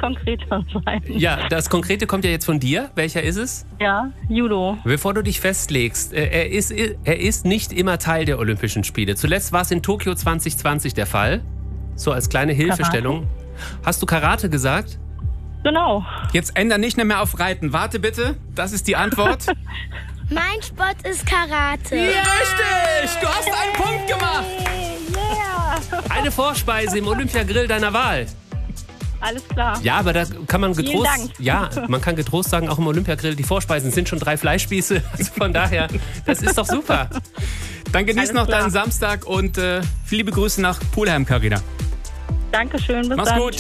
konkreter sein. Ja, das Konkrete kommt ja jetzt von dir. Welcher ist es? Ja, Judo. Bevor du dich festlegst, er ist nicht immer Teil der Olympischen Spiele. Zuletzt war es in Tokio 2020 der Fall. So als kleine Hilfestellung. Hast du Karate gesagt? Genau. Jetzt ändern nicht mehr auf Reiten. Warte bitte, das ist die Antwort. Mein Sport ist Karate. Ja, richtig! Du hast einen Punkt gemacht! Yeah. Eine Vorspeise im Olympiagrill deiner Wahl. Alles klar. Ja, aber da kann man Vielen getrost, Dank. ja, man kann getrost sagen, auch im Olympiagrill, die Vorspeisen sind schon 3 Fleischspieße. Also von daher, das ist doch super. Dann genieß Alles noch klar. deinen Samstag und viele liebe Grüße nach Pulheim, Carina. Dankeschön, bis Mach's dann. gut.